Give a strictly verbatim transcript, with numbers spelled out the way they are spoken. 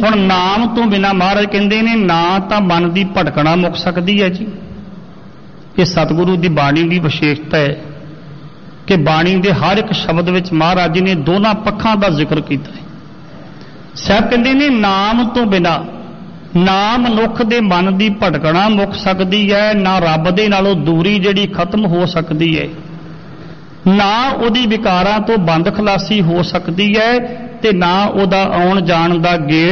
ਹੁਣ ਨਾਮ ਤੋਂ ਬਿਨਾਂ ਮਹਾਰਾਜ ਕਹਿੰਦੇ ਨੇ ਨਾ ਤਾਂ ਮਨ ਦੀ ਭਟਕਣਾ ਮੁੱਕ ਸਕਦੀ ਹੈ ਜੀ। ਇਹ ਸਤਿਗੁਰੂ ਦੀ ਬਾਣੀ ਦੀ ਵਿਸ਼ੇਸ਼ਤਾ ਹੈ ਕਿ ਬਾਣੀ ਦੇ ਹਰ ਇੱਕ ਸ਼ਬਦ ਵਿੱਚ ਮਹਾਰਾਜ ਜੀ ਨੇ ਦੋਨਾਂ ਪੱਖਾਂ ਦਾ ਜ਼ਿਕਰ ਕੀਤਾ ਹੈ। ਸਾਹਿਬ ਕਹਿੰਦੇ ਨੇ ਨਾਮ ਤੋਂ ਬਿਨਾਂ ਨਾ ਮਨੁੱਖ ਦੇ ਮਨ ਦੀ ਭਟਕਣਾ ਮੁੱਕ ਸਕਦੀ ਹੈ, ਨਾ ਰੱਬ ਦੇ ਨਾਲੋਂ ਦੂਰੀ ਜਿਹੜੀ ਖਤਮ ਹੋ ਸਕਦੀ ਹੈ, ਨਾ ਉਹਦੀ ਵਿਕਾਰਾਂ ਤੋਂ ਬੰਦ ਖਲਾਸੀ ਹੋ ਸਕਦੀ ਹੈ, ਤੇ ਨਾ ਉਹਦਾ ਆਉਣ ਜਾਣ ਦਾ ਗੇੜ